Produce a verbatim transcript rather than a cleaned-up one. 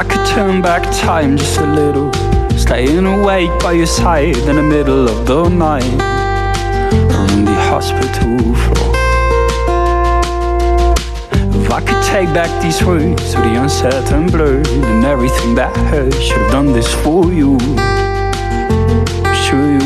I could turn back time just a little, staying awake by your side in the middle of the night on the hospital floor. If I could take back these words to the uncertain blur and everything that hurt, should have done this for you. I'm sure you